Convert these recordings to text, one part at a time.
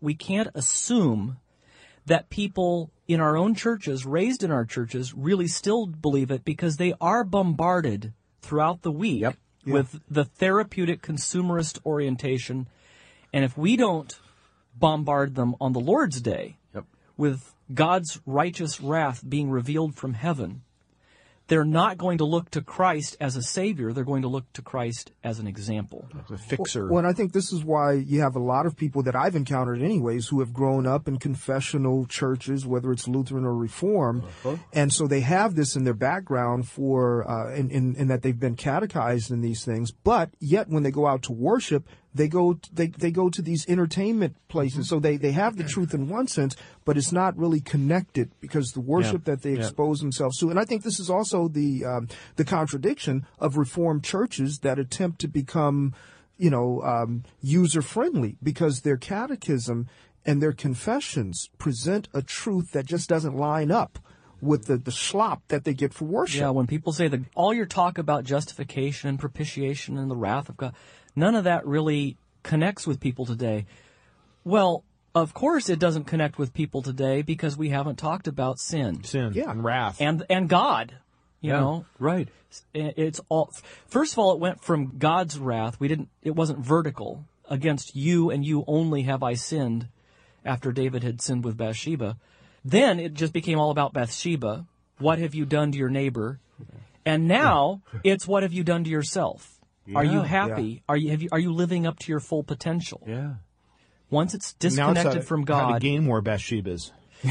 we can't assume that people in our own churches, raised in our churches, really still believe it, because they are bombarded throughout the week with the therapeutic consumerist orientation. And if we don't bombard them on the Lord's Day with God's righteous wrath being revealed from heaven, they're not going to look to Christ as a savior. They're going to look to Christ as an example. As a fixer. Well, and I think this is why you have a lot of people that I've encountered anyways who have grown up in confessional churches, whether it's Lutheran or Reformed. And so they have this in their background for, in that they've been catechized in these things. But yet when they go out to worship, they go to these entertainment places. So they have the truth in one sense, but it's not really connected because the worship that they expose themselves to. And I think this is also the contradiction of Reformed churches that attempt to become, user friendly, because their catechism and their confessions present a truth that just doesn't line up with the slop that they get for worship. Yeah, when people say that all your talk about justification and propitiation and the wrath of God, none of that really connects with people today. Well, of course it doesn't connect with people today because we haven't talked about sin. And wrath. And God, you know. Right. It's all, first of all, it went from God's wrath. It wasn't vertical. Against you and you only have I sinned, after David had sinned with Bathsheba. Then it just became all about Bathsheba. What have you done to your neighbor? And now it's what have you done to yourself? Are you happy? Are you living up to your full potential? Yeah. Once it's disconnected from God, how to gain more Bathshebas.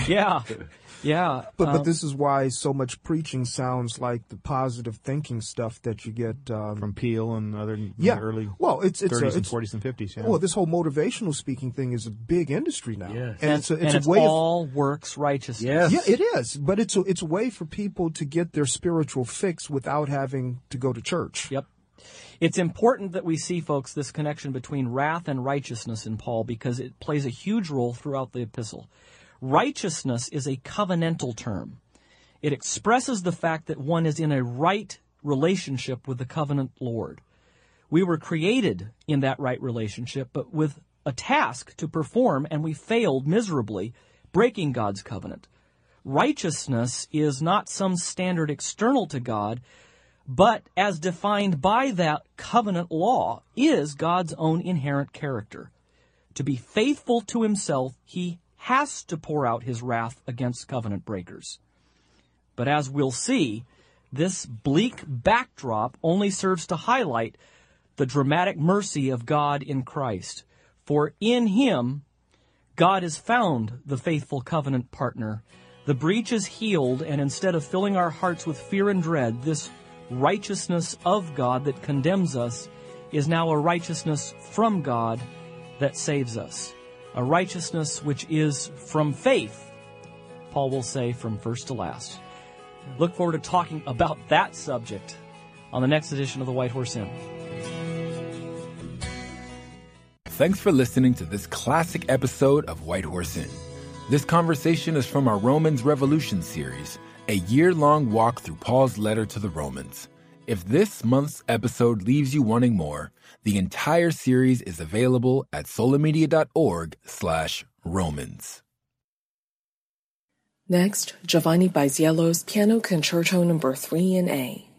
Yeah. But this is why so much preaching sounds like the positive thinking stuff that you get from Peele and other early it's 30s and 40s and 50s. Yeah. Well, this whole motivational speaking thing is a big industry now. Yes. And it's a way all works righteousness. Yeah, it is. But it's a way for people to get their spiritual fix without having to go to church. Yep. It's important that we see, folks, this connection between wrath and righteousness in Paul, because it plays a huge role throughout the epistle. Righteousness is a covenantal term. It expresses the fact that one is in a right relationship with the covenant Lord. We were created in that right relationship, but with a task to perform, and we failed miserably, breaking God's covenant. Righteousness is not some standard external to God, but as defined by that covenant law, is God's own inherent character. To be faithful to himself, he has to pour out his wrath against covenant breakers. But as we'll see, this bleak backdrop only serves to highlight the dramatic mercy of God in Christ. For in him, God has found the faithful covenant partner. The breach is healed, and instead of filling our hearts with fear and dread, this righteousness of God that condemns us is now a righteousness from God that saves us. A righteousness which is from faith, Paul will say, from first to last. Look forward to talking about that subject on the next edition of the White Horse Inn. Thanks for listening to this classic episode of White Horse Inn. This conversation is from our Romans Revolution series, a year-long walk through Paul's letter to the Romans. If this month's episode leaves you wanting more, the entire series is available at solamedia.org/Romans. Next, Giovanni Paisiello's Piano Concerto No. 3 in A.